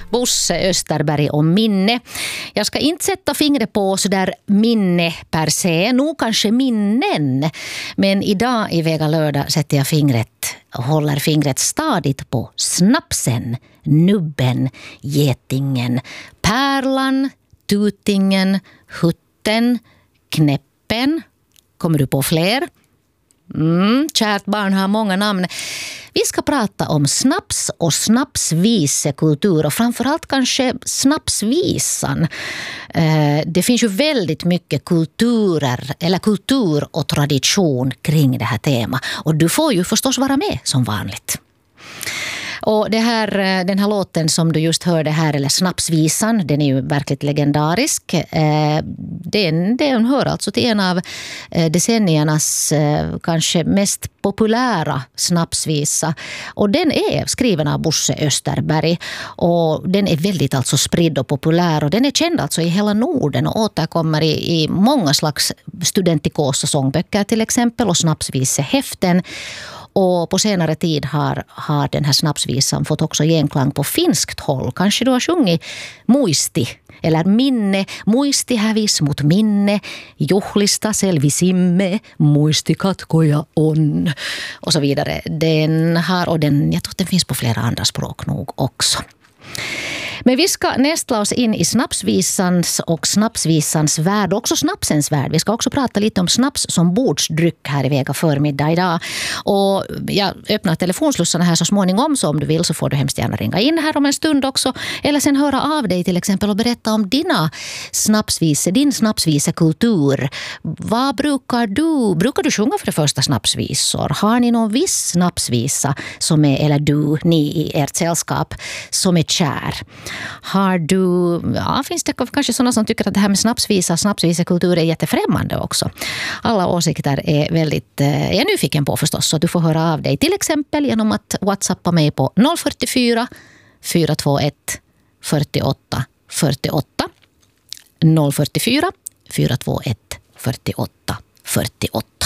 Bosse Österberg om minne. Jag ska inte sätta fingret på så där minne per se, nog kanske minnen. Men idag i Vega lördag sätter jag håller fingret stadigt på snapsen, nubben, getingen, pärlan, tutingen, hutten, knäppen. Kommer du på fler? Kärt barn har många namn. Vi ska prata om snaps och snapsvisekultur och framförallt kanske snapsvisan. Det finns ju väldigt mycket kultur och tradition kring det här temat. Och du får ju förstås vara med som vanligt. Och den här låten som du just hörde här, eller snapsvisan, den är ju verkligt legendarisk. Den hör alltså till en av decenniernas kanske mest populära snapsvisa. Och den är skriven av Bosse Österberg. Och den är väldigt alltså spridd och populär. Och den är känd alltså i hela Norden och återkommer i många slags studentikosa sångböcker till exempel och snapsvisehäften. Och på senare tid har den här snapsvisan fått också genklang på finskt håll. Kanske du har sjungit muisti eller minne. Muisti hävis mot minne. Juhlista selvisimme. Muisti katkoja on. Och så vidare. Jag tror att den finns på flera andra språk nog också. Men vi ska nästla oss in i snapsvisans och snapsvisans värld, också snapsens värld. Vi ska också prata lite om snaps som bordsdryck här i Vega förmiddag idag. Och jag öppnar telefonslussarna här så småningom, så om du vill så får du hemskt gärna ringa in här om en stund också. Eller sen höra av dig till exempel och berätta om din snapsvisekultur. Vad brukar du sjunga för det första snapsvisor? Har ni någon viss snapsvisa som är, eller ni i ert sällskap, som är kär? Finns det kanske sådana som tycker att det här med snapsvisekultur är jättefrämmande också? Alla åsikter är väldigt, jag är nyfiken på förstås, så du får höra av dig. Till exempel genom att whatsappa mig på 044 421 48 48. 044 421 48 48.